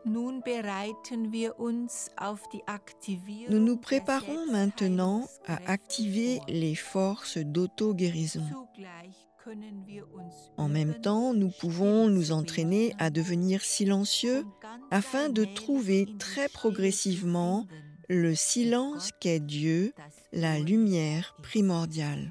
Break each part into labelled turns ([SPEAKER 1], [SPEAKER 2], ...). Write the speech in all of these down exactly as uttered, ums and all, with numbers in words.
[SPEAKER 1] Nun bereiten wir uns auf die
[SPEAKER 2] Nous
[SPEAKER 1] Aktivierung
[SPEAKER 2] nous
[SPEAKER 1] der
[SPEAKER 2] préparons maintenant à
[SPEAKER 1] Selbstheilungskräfte
[SPEAKER 2] activer
[SPEAKER 1] vor.
[SPEAKER 2] les forces d'auto-guérison.
[SPEAKER 1] Zugleich können wir uns
[SPEAKER 2] En même
[SPEAKER 1] üben,
[SPEAKER 2] temps, nous
[SPEAKER 1] still
[SPEAKER 2] pouvons nous
[SPEAKER 1] zu
[SPEAKER 2] entraîner à
[SPEAKER 1] werden
[SPEAKER 2] devenir silencieux
[SPEAKER 1] und ganz
[SPEAKER 2] afin de
[SPEAKER 1] allmählich
[SPEAKER 2] trouver
[SPEAKER 1] in die
[SPEAKER 2] très
[SPEAKER 1] Stille zu
[SPEAKER 2] progressivement
[SPEAKER 1] finden,
[SPEAKER 2] le
[SPEAKER 1] die
[SPEAKER 2] silence
[SPEAKER 1] Gott,
[SPEAKER 2] qu'est Dieu,
[SPEAKER 1] das
[SPEAKER 2] la
[SPEAKER 1] Urlicht
[SPEAKER 2] lumière
[SPEAKER 1] ist.
[SPEAKER 2] primordiale.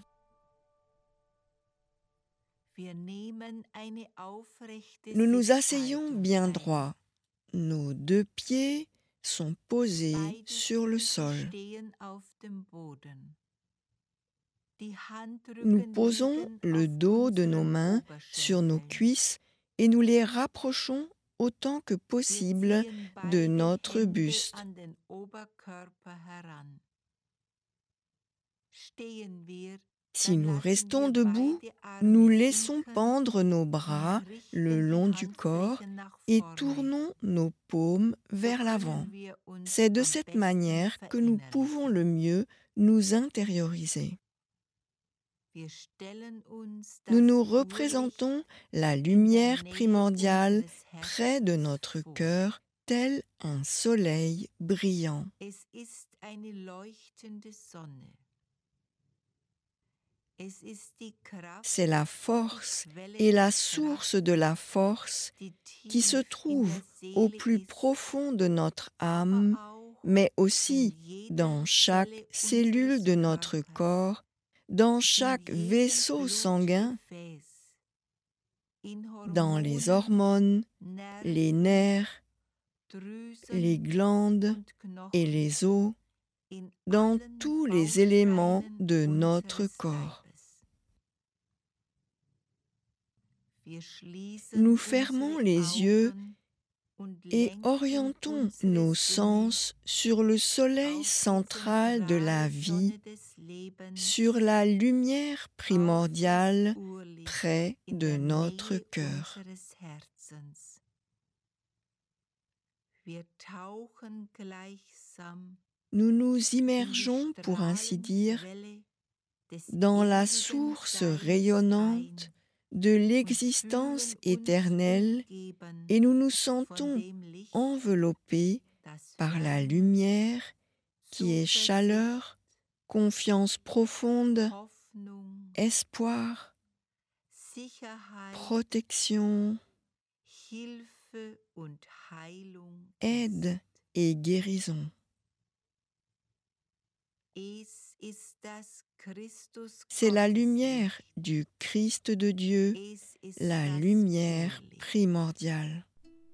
[SPEAKER 1] Wir nehmen eine aufrechte
[SPEAKER 2] Nous nous
[SPEAKER 1] Sitzhaltung
[SPEAKER 2] asseyons bien
[SPEAKER 1] ein.
[SPEAKER 2] droit. Nos deux pieds sont posés
[SPEAKER 1] Beide
[SPEAKER 2] sur le
[SPEAKER 1] Füße
[SPEAKER 2] sol.
[SPEAKER 1] stehen auf dem Boden. Die
[SPEAKER 2] Nous
[SPEAKER 1] Handrücken
[SPEAKER 2] posons
[SPEAKER 1] liegen
[SPEAKER 2] le
[SPEAKER 1] auf
[SPEAKER 2] dos de nos
[SPEAKER 1] unseren
[SPEAKER 2] mains sur nos
[SPEAKER 1] Oberschenkeln.
[SPEAKER 2] cuisses et nous les rapprochons autant que
[SPEAKER 1] Wir
[SPEAKER 2] possible
[SPEAKER 1] ziehen
[SPEAKER 2] de
[SPEAKER 1] beide
[SPEAKER 2] notre
[SPEAKER 1] Hände
[SPEAKER 2] buste.
[SPEAKER 1] an den Oberkörper heran. Stehen wir,
[SPEAKER 2] Si
[SPEAKER 1] dann
[SPEAKER 2] nous
[SPEAKER 1] lassen
[SPEAKER 2] restons
[SPEAKER 1] wir
[SPEAKER 2] debout,
[SPEAKER 1] beide Arme
[SPEAKER 2] nous laissons
[SPEAKER 1] sinken
[SPEAKER 2] pendre nos
[SPEAKER 1] und
[SPEAKER 2] bras le
[SPEAKER 1] richten die
[SPEAKER 2] long du corps
[SPEAKER 1] Handflächen nach
[SPEAKER 2] et
[SPEAKER 1] vorne.
[SPEAKER 2] tournons nos paumes
[SPEAKER 1] So
[SPEAKER 2] vers l'avant.
[SPEAKER 1] können wir uns
[SPEAKER 2] C'est de
[SPEAKER 1] am
[SPEAKER 2] cette
[SPEAKER 1] besten
[SPEAKER 2] manière que nous pouvons le
[SPEAKER 1] verinnerlichen.
[SPEAKER 2] mieux nous intérioriser.
[SPEAKER 1] Wir stellen uns
[SPEAKER 2] Nous
[SPEAKER 1] das
[SPEAKER 2] nous
[SPEAKER 1] Urlicht
[SPEAKER 2] représentons la
[SPEAKER 1] in der
[SPEAKER 2] lumière
[SPEAKER 1] Nähe
[SPEAKER 2] primordiale
[SPEAKER 1] unseres
[SPEAKER 2] près de
[SPEAKER 1] Herzens
[SPEAKER 2] notre
[SPEAKER 1] vor.
[SPEAKER 2] cœur, tel un soleil brillant.
[SPEAKER 1] Es ist eine leuchtende Sonne. Es ist die Kraft,
[SPEAKER 2] C'est la
[SPEAKER 1] die
[SPEAKER 2] force
[SPEAKER 1] Quelle
[SPEAKER 2] et la
[SPEAKER 1] der
[SPEAKER 2] source
[SPEAKER 1] Kraft,
[SPEAKER 2] de la force
[SPEAKER 1] die
[SPEAKER 2] qui se
[SPEAKER 1] tief in
[SPEAKER 2] trouve
[SPEAKER 1] der
[SPEAKER 2] au
[SPEAKER 1] Seele
[SPEAKER 2] plus
[SPEAKER 1] ist,
[SPEAKER 2] profond de notre
[SPEAKER 1] aber
[SPEAKER 2] âme,
[SPEAKER 1] auch
[SPEAKER 2] mais
[SPEAKER 1] in
[SPEAKER 2] aussi
[SPEAKER 1] jeder
[SPEAKER 2] dans chaque
[SPEAKER 1] Zelle
[SPEAKER 2] cellule
[SPEAKER 1] unseres
[SPEAKER 2] de notre
[SPEAKER 1] Körpers,
[SPEAKER 2] corps, dans
[SPEAKER 1] in
[SPEAKER 2] chaque
[SPEAKER 1] jedem
[SPEAKER 2] vaisseau sanguin,
[SPEAKER 1] Blutgefäß, in
[SPEAKER 2] dans les
[SPEAKER 1] Hormonen,
[SPEAKER 2] hormones, les nerfs,
[SPEAKER 1] Drüsen
[SPEAKER 2] les glandes
[SPEAKER 1] und Knochen,
[SPEAKER 2] et les os,
[SPEAKER 1] in
[SPEAKER 2] dans
[SPEAKER 1] allen
[SPEAKER 2] tous les éléments
[SPEAKER 1] Bausteinen
[SPEAKER 2] de notre
[SPEAKER 1] unseres
[SPEAKER 2] corps.
[SPEAKER 1] Leibes. Wir schließen
[SPEAKER 2] Nous fermons
[SPEAKER 1] unsere
[SPEAKER 2] les yeux
[SPEAKER 1] Augen und
[SPEAKER 2] et
[SPEAKER 1] lenken
[SPEAKER 2] orientons
[SPEAKER 1] unsere
[SPEAKER 2] nos
[SPEAKER 1] Sinne
[SPEAKER 2] sens sur le soleil
[SPEAKER 1] auf die
[SPEAKER 2] central de la
[SPEAKER 1] zentrale
[SPEAKER 2] vie,
[SPEAKER 1] Sonne des Lebens,
[SPEAKER 2] sur la lumière
[SPEAKER 1] auf das
[SPEAKER 2] primordiale
[SPEAKER 1] Urlicht
[SPEAKER 2] près
[SPEAKER 1] in
[SPEAKER 2] de
[SPEAKER 1] der
[SPEAKER 2] notre
[SPEAKER 1] Nähe
[SPEAKER 2] cœur.
[SPEAKER 1] unseres Herzens. Wir tauchen gleichsam
[SPEAKER 2] Nous nous
[SPEAKER 1] in die
[SPEAKER 2] immergeons, pour ainsi dire,
[SPEAKER 1] Strahlenquelle des
[SPEAKER 2] dans la
[SPEAKER 1] ewigen
[SPEAKER 2] source
[SPEAKER 1] Seins
[SPEAKER 2] rayonnante
[SPEAKER 1] ein
[SPEAKER 2] de
[SPEAKER 1] und
[SPEAKER 2] l'existence
[SPEAKER 1] fühlen uns
[SPEAKER 2] éternelle
[SPEAKER 1] umgeben
[SPEAKER 2] et nous nous
[SPEAKER 1] von
[SPEAKER 2] sentons
[SPEAKER 1] dem Licht,
[SPEAKER 2] enveloppés
[SPEAKER 1] das
[SPEAKER 2] par la
[SPEAKER 1] Wärme,
[SPEAKER 2] lumière qui est
[SPEAKER 1] Zuversicht,
[SPEAKER 2] chaleur, confiance profonde,
[SPEAKER 1] Hoffnung,
[SPEAKER 2] espoir,
[SPEAKER 1] Sicherheit,
[SPEAKER 2] protection,
[SPEAKER 1] Hilfe und Heilung
[SPEAKER 2] aide
[SPEAKER 1] ist.
[SPEAKER 2] et guérison.
[SPEAKER 1] Es ist das Christus
[SPEAKER 2] C'est la
[SPEAKER 1] Gotteslicht.
[SPEAKER 2] lumière du Christ de Dieu,
[SPEAKER 1] Es ist
[SPEAKER 2] la
[SPEAKER 1] das
[SPEAKER 2] lumière
[SPEAKER 1] Urlicht.
[SPEAKER 2] primordiale.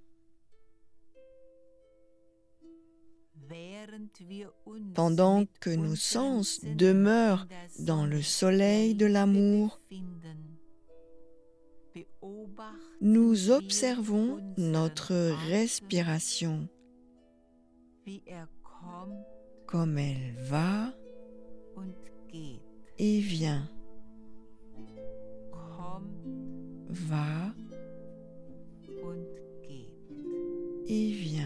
[SPEAKER 1] Während wir uns
[SPEAKER 2] Pendant
[SPEAKER 1] mit
[SPEAKER 2] que nos
[SPEAKER 1] unseren
[SPEAKER 2] sens
[SPEAKER 1] Sinnen
[SPEAKER 2] demeurent
[SPEAKER 1] in der
[SPEAKER 2] dans le
[SPEAKER 1] Sonne
[SPEAKER 2] soleil de
[SPEAKER 1] der Liebe
[SPEAKER 2] l'amour,
[SPEAKER 1] befinden, beobachten
[SPEAKER 2] nous
[SPEAKER 1] wir
[SPEAKER 2] observons
[SPEAKER 1] unseren
[SPEAKER 2] notre
[SPEAKER 1] Atem,
[SPEAKER 2] respiration,
[SPEAKER 1] wie er kommt
[SPEAKER 2] comme elle va
[SPEAKER 1] und geht.
[SPEAKER 2] et vient,
[SPEAKER 1] Kommt
[SPEAKER 2] va
[SPEAKER 1] und geht.
[SPEAKER 2] et vient.